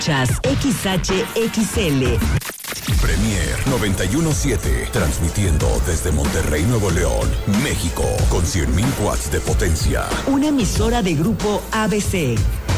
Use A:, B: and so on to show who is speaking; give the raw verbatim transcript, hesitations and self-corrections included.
A: Chas X H X L.
B: Premier noventa y uno punto siete, transmitiendo desde Monterrey, Nuevo León, México, con cien mil watts de potencia.
A: Una emisora de Grupo A B C.